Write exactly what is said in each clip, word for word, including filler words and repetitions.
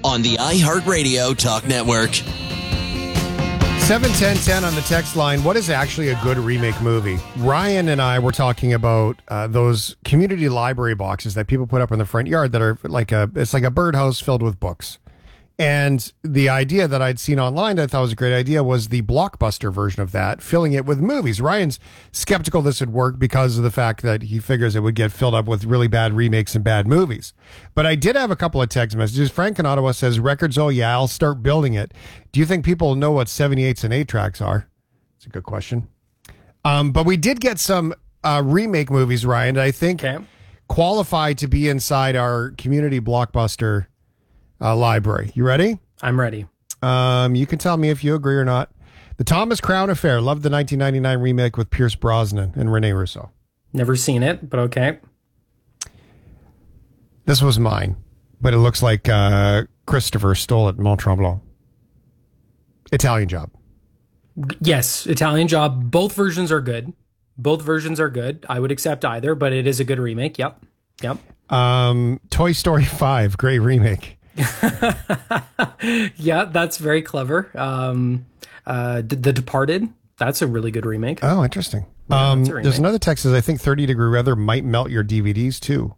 on the iHeartRadio Talk Network. seven ten ten on the text line. What is actually a good remake movie? Ryan and I were talking about uh, those community library boxes that people put up in the front yard that are like a, it's like a birdhouse filled with books. And the idea that I'd seen online that I thought was a great idea was the Blockbuster version of that, filling it with movies. Ryan's skeptical this would work because of the fact that he figures it would get filled up with really bad remakes and bad movies. But I did have a couple of text messages. Frank in Ottawa says, records, oh yeah, I'll start building it. Do you think people know what seventy-eights and eight tracks are? It's a good question. Um, but we did get some uh, remake movies, Ryan, that I think Okay. qualify to be inside our community Blockbuster Uh, library. You ready? I'm ready. Um, you can tell me if you agree or not. The Thomas Crown Affair. Loved the nineteen ninety-nine remake with Pierce Brosnan and Rene Russo. Never seen it, but okay. This was mine, but it looks like uh, Christopher stole it. Mont Tremblant. Italian Job. Yes, Italian Job. Both versions are good. Both versions are good. I would accept either, but it is a good remake. Yep. Yep. Um, Toy Story five. Great remake. Yeah, that's very clever. Um, uh, D- The Departed, that's a really good remake. Oh, interesting. Yeah, um, that's a remake. there's another text that says, I think thirty degree weather might melt your D V Ds too.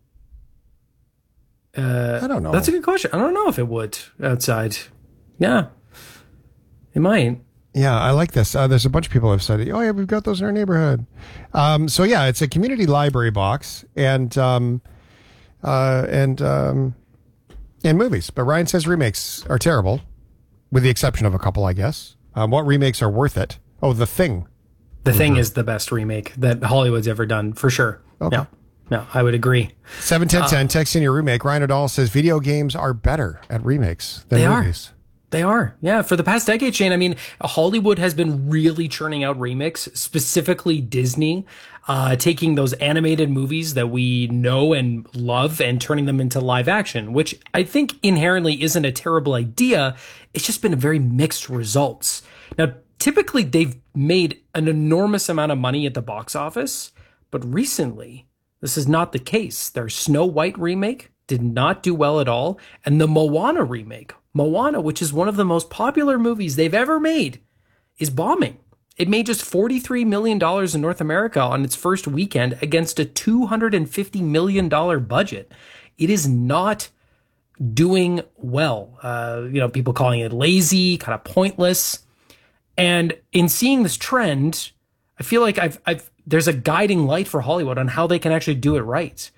Uh, I don't know. That's a good question. I don't know if it would outside. Yeah, it might. Yeah, I like this. Uh, there's a bunch of people who have said, oh, yeah, we've got those in our neighborhood. Um, so, yeah, it's a community library box and um, uh, and um, and movies. But Ryan says remakes are terrible, with the exception of a couple, I guess. Um, what remakes are worth it? Oh, The Thing. The Thing is the best remake that Hollywood's ever done, for sure. Okay. Yeah, no, I would agree. seven ten ten, text in your remake. Ryan O'Donnell says video games are better at remakes than They are. movies. They are. Yeah. For the past decade, Shane, I mean, Hollywood has been really churning out remakes, specifically Disney, uh, taking those animated movies that we know and love and turning them into live action, which I think inherently isn't a terrible idea. It's just been very mixed results. Now, typically they've made an enormous amount of money at the box office, but recently this is not the case. Their Snow White remake did not do well at all. And the Moana remake, Moana, which is one of the most popular movies they've ever made, is bombing. It made just forty-three million dollars in North America on its first weekend against a two hundred fifty million dollars budget. It is not doing well. Uh, you know, people calling it lazy, kind of pointless. And in seeing this trend, I feel like I've, I've, there's a guiding light for Hollywood on how they can actually do it right.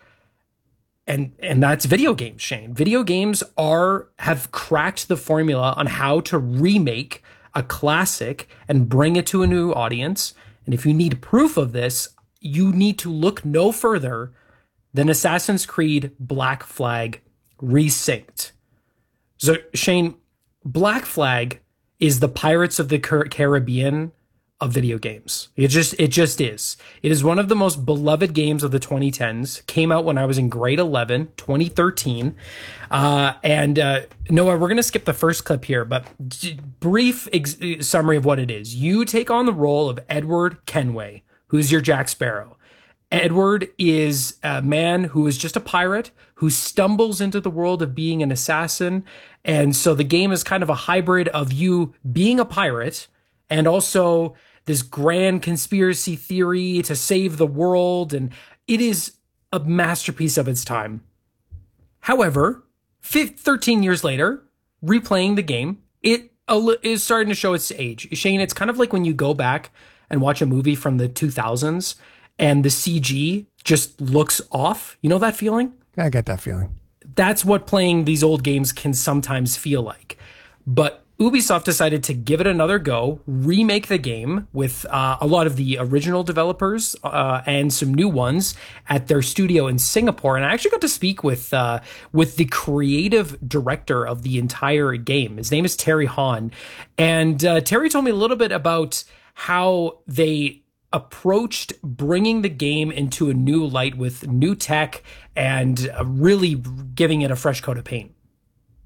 And and that's video games, Shane. Video games are have cracked the formula on how to remake a classic and bring it to a new audience. And if you need proof of this, you need to look no further than Assassin's Creed Black Flag Resynced. So, Shane, Black Flag is the Pirates of the Car- Caribbean of video games. It just it just is. It is one of the most beloved games of the twenty tens. Came out when I was in grade eleven, twenty thirteen. Uh, and uh, Noah, we're going to skip the first clip here, but d- brief ex- summary of what it is. You take on the role of Edward Kenway, who's your Jack Sparrow. Edward is a man who is just a pirate who stumbles into the world of being an assassin. And so the game is kind of a hybrid of you being a pirate and also this grand conspiracy theory to save the world. And it is a masterpiece of its time. However, thirteen years later, replaying the game, it is starting to show its age. Shane, it's kind of like when you go back and watch a movie from the two thousands and the C G just looks off. You know that feeling? I get that feeling. That's what playing these old games can sometimes feel like. But Ubisoft decided to give it another go, remake the game with uh, a lot of the original developers uh, and some new ones at their studio in Singapore. And I actually got to speak with uh, with the creative director of the entire game. His name is Terry Hahn. And uh, Terry told me a little bit about how they approached bringing the game into a new light with new tech and uh, really giving it a fresh coat of paint.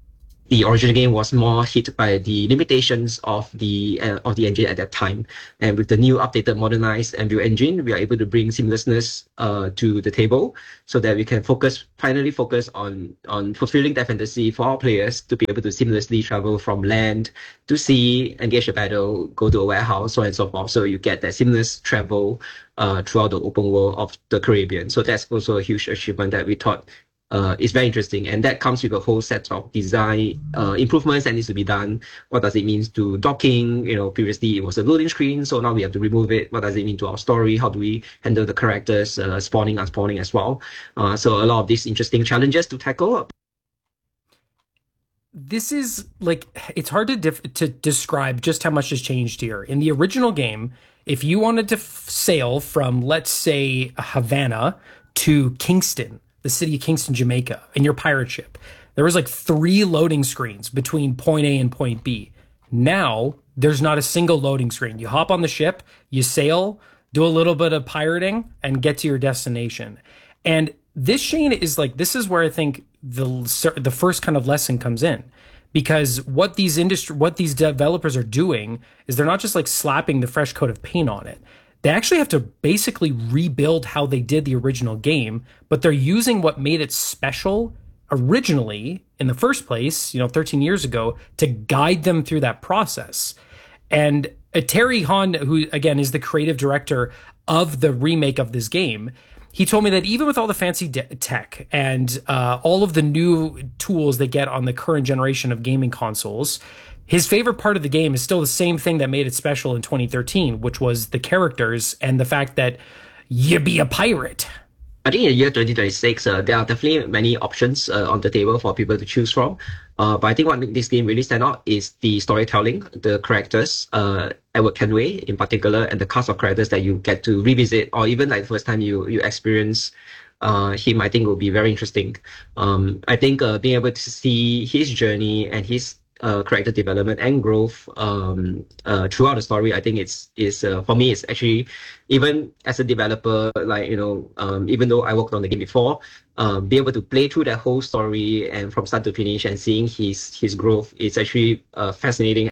the original game was more hit by the limitations of the uh, of the engine at that time. And with the new updated modernized Unreal Engine, we are able to bring seamlessness uh, to the table so that we can focus, finally focus on, on fulfilling that fantasy for our players to be able to seamlessly travel from land to sea, engage a battle, go to a warehouse, so on and so forth. So you get that seamless travel uh, throughout the open world of the Caribbean. So that's also a huge achievement that we thought Uh, it's very interesting, and that comes with a whole set of design uh, improvements that needs to be done. What does it mean to docking? You know, previously it was a loading screen, so now we have to remove it. What does it mean to our story? How do we handle the characters uh, spawning, unspawning as well? Uh, so a lot of these interesting challenges to tackle. This is like, it's hard to dif- to describe just how much has changed here. In the original game, if you wanted to f- sail from, let's say, Havana to Kingston, the city of Kingston, Jamaica, in your pirate ship, there was like three loading screens between point A and point B. Now, there's not a single loading screen. You hop on the ship, you sail, do a little bit of pirating, and get to your destination. And this, Shane, is like, this is where I think the the first kind of lesson comes in. Because what these industry, what these developers are doing is they're not just like slapping the fresh coat of paint on it. They actually have to basically rebuild how they did the original game, but they're using what made it special originally in the first place, you know, thirteen years ago, to guide them through that process. And uh, Terry Hahn, who again is the creative director of the remake of this game, he told me that even with all the fancy de- tech and uh, all of the new tools they get on the current generation of gaming consoles, his favorite part of the game is still the same thing that made it special in twenty thirteen, which was the characters and the fact that you be a pirate. I think in the year twenty twenty-six, uh, there are definitely many options uh, on the table for people to choose from. Uh, but I think what makes this game really stand out is the storytelling, the characters, uh, Edward Kenway in particular, and the cast of characters that you get to revisit, or even like the first time you you experience uh, him, I think will be very interesting. Um, I think uh, being able to see his journey and his Uh, character development and growth um, uh, throughout the story, I think it's is uh, for me, it's actually, even as a developer, like, you know, um, even though I worked on the game before, um, be able to play through that whole story and from start to finish and seeing his his growth, it's actually uh, fascinating.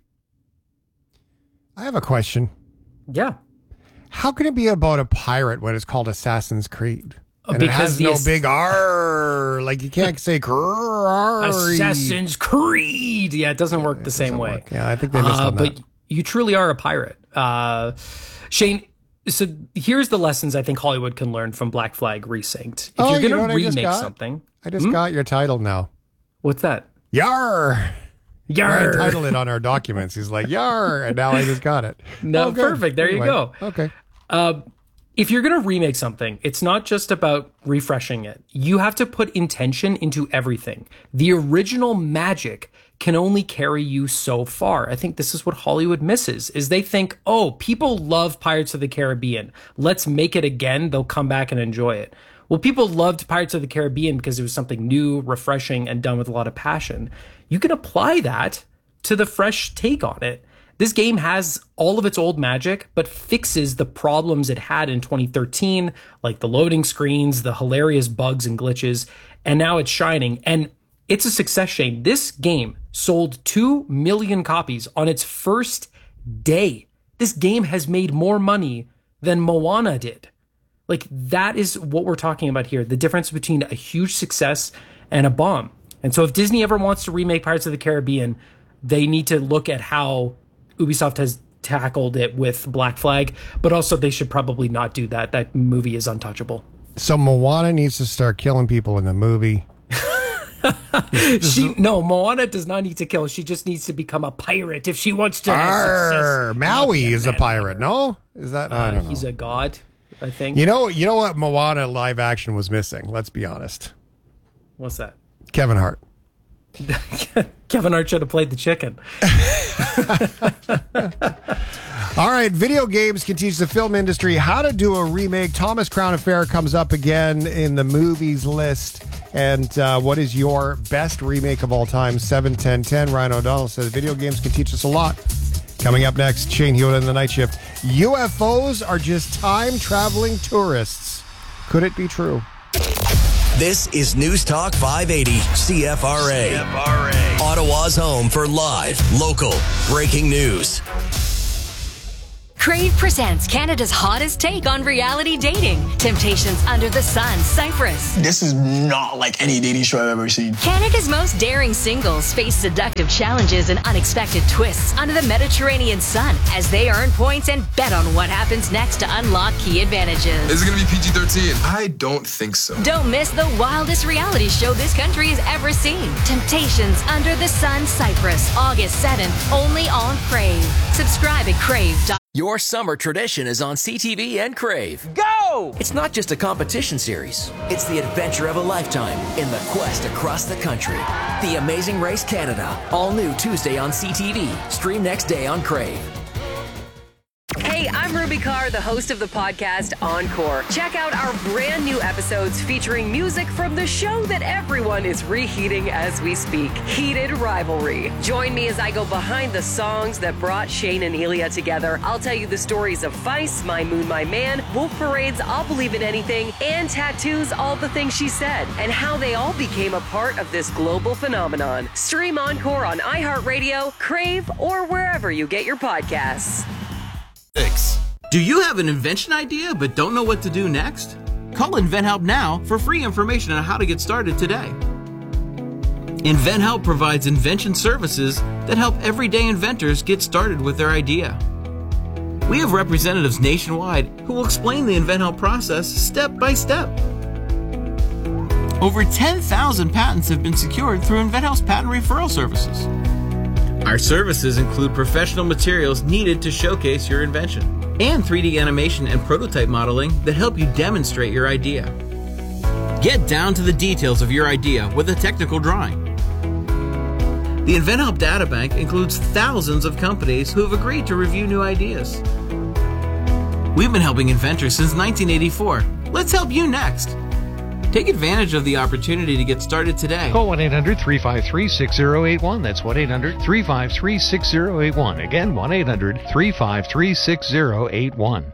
I have a question. Yeah. How can it be about a pirate when it's called Assassin's Creed? And because it has no ass- big R. Like, you can't say R. Assassin's Creed. Yeah, it doesn't work the same way. Work. Yeah, I think they missed uh, on but that. you truly are a pirate. Uh, Shane, so here's the lessons I think Hollywood can learn from Black Flag Resynced. If Oh, you're you know going what to I just remake got? something. I just hmm? got your title now. What's that? Yar. Yar. I titled it on our documents. He's like, yar. And now I just got it. No, oh, good. Perfect. There anyway, you go. Okay. Uh, if you're going to remake something, it's not just about refreshing it. You have to put intention into everything. The original magic can only carry you so far. I think this is what Hollywood misses, is they think, oh, people love Pirates of the Caribbean. Let's make it again. They'll come back and enjoy it. Well, people loved Pirates of the Caribbean because it was something new, refreshing, and done with a lot of passion. You can apply that to the fresh take on it. This game has all of its old magic, but fixes the problems it had in twenty thirteen, like the loading screens, the hilarious bugs and glitches, and now it's shining. And it's a success, Shane. This game sold two million copies on its first day. This game has made more money than Moana did. Like, that is what we're talking about here, the difference between a huge success and a bomb. And so if Disney ever wants to remake Pirates of the Caribbean, they need to look at how Ubisoft has tackled it with Black Flag, but also they should probably not do that. That movie is untouchable. So Moana needs to start killing people in the movie. she no, Moana does not need to kill. She just needs to become a pirate if she wants to. Arr, Maui is a pirate. No, is that? Uh, I don't know. He's a god, I think. You know, you know what Moana live action was missing. Let's be honest. What's that? Kevin Hart. Kevin Hart should have played the chicken. All right, video games can teach the film industry how to do a remake. Thomas Crown Affair comes up again in the movies list. And uh, what is your best remake of all time? seven ten ten. Ryan O'Donnell says video games can teach us a lot. Coming up next, Shane Hewitt in the Night Shift. U F Os are just time-traveling tourists. Could it be true? This is News Talk five eighty, C F R A. C F R A. Ottawa's home for live, local, breaking news. Crave presents Canada's hottest take on reality dating. Temptations Under the Sun, Cyprus. This is not like any dating show I've ever seen. Canada's most daring singles face seductive challenges and unexpected twists under the Mediterranean sun as they earn points and bet on what happens next to unlock key advantages. Is it going to be P G thirteen? I don't think so. Don't miss the wildest reality show this country has ever seen. Temptations Under the Sun, Cyprus. August seventh, only on Crave. Subscribe at crave dot com. Your summer tradition is on C T V and Crave. Go! It's not just a competition series. It's the adventure of a lifetime in the quest across the country. The Amazing Race Canada. All new Tuesday on C T V. Stream next day on Crave. Hey, I'm Ruby Carr, the host of the podcast Encore. Check out our brand new episodes featuring music from the show that everyone is reheating as we speak, Heated Rivalry. Join me as I go behind the songs that brought Shane and Elia together. I'll tell you the stories of Feist, My Moon, My Man, Wolf Parade's I'll Believe in Anything, and Tattoo's All the Things She Said, and how they all became a part of this global phenomenon. Stream Encore on iHeartRadio, Crave, or wherever you get your podcasts. Do you have an invention idea but don't know what to do next? Call InventHelp now for free information on how to get started today. InventHelp provides invention services that help everyday inventors get started with their idea. We have representatives nationwide who will explain the InventHelp process step by step. Over ten thousand patents have been secured through InventHelp's patent referral services. Our services include professional materials needed to showcase your invention, and three D animation and prototype modeling that help you demonstrate your idea. Get down to the details of your idea with a technical drawing. The InventHelp Databank includes thousands of companies who have agreed to review new ideas. We've been helping inventors since nineteen eighty-four. Let's help you next. Take advantage of the opportunity to get started today. Call one eight hundred three five three six zero eight one. That's one eight hundred three five three six zero eight one. Again, one eight hundred three five three six zero eight one.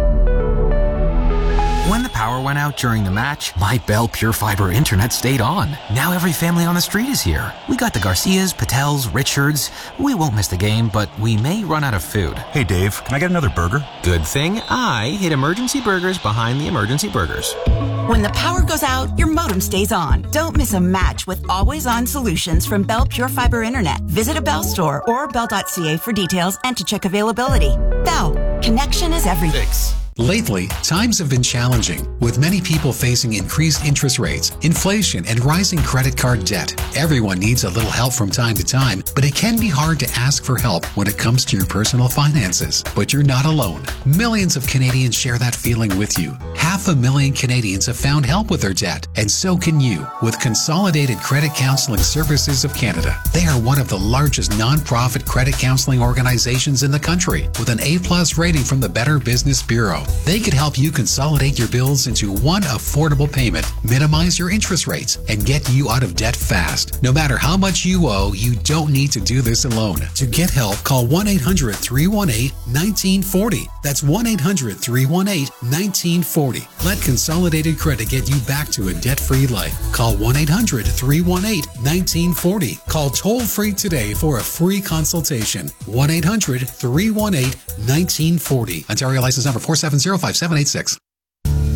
When the power went out during the match, my Bell Pure Fiber internet stayed on. Now every family on the street is here. We got the Garcias, Patels, Richards. We won't miss the game, but we may run out of food. Hey Dave, can I get another burger? Good thing I hid emergency burgers behind the emergency burgers. When the power goes out, your modem stays on. Don't miss a match with always-on solutions from Bell Pure Fiber Internet. Visit a Bell store or bell dot c a for details and to check availability. Bell, connection is everything. Lately, times have been challenging, with many people facing increased interest rates, inflation, and rising credit card debt. Everyone needs a little help from time to time, but it can be hard to ask for help when it comes to your personal finances. But you're not alone. Millions of Canadians share that feeling with you. Half a million Canadians have found help with their debt, and so can you with Consolidated Credit Counseling Services of Canada. They are one of the largest non-profit credit counseling organizations in the country, with an A plus rating from the Better Business Bureau. They could help you consolidate your bills into one affordable payment, minimize your interest rates, and get you out of debt fast. No matter how much you owe, you don't need to do this alone. To get help, call one eight hundred three one eight one nine four zero. That's one eight hundred three one eight one nine four zero. Let Consolidated Credit get you back to a debt-free life. Call one eight hundred three one eight one nine four zero. Call toll-free today for a free consultation. one eight hundred three one eight one nine four zero. Ontario license number four seven zero five seven eight six.